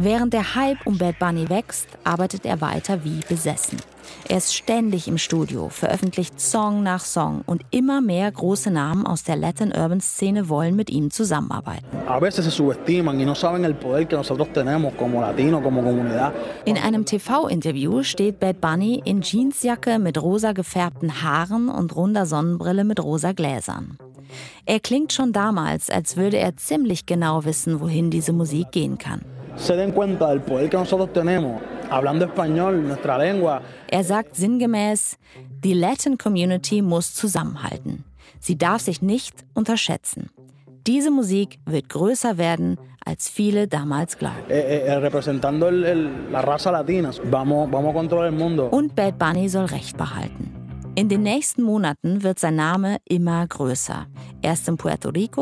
Während der Hype um Bad Bunny wächst, arbeitet er weiter wie besessen. Er ist ständig im Studio, veröffentlicht Song nach Song und immer mehr große Namen aus der Latin-Urban-Szene wollen mit ihm zusammenarbeiten. In einem TV-Interview steht Bad Bunny in Jeansjacke mit rosa gefärbten Haaren und runder Sonnenbrille mit rosa Gläsern. Er klingt schon damals, als würde er ziemlich genau wissen, wohin diese Musik gehen kann. Er sagt sinngemäß, die Latin Community muss zusammenhalten. Sie darf sich nicht unterschätzen. Diese Musik wird größer werden, als viele damals glauben. Und Bad Bunny soll Recht behalten. In den nächsten Monaten wird sein Name immer größer. Erst in Puerto Rico,